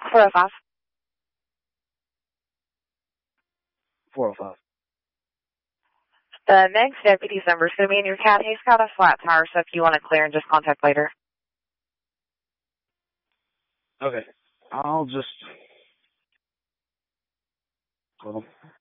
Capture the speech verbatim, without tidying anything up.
four oh five. four oh five. The next deputy's number is going to be in your cat. He's got a flat tire, so if you want to clear and just contact later. Okay. I'll just... Hold on.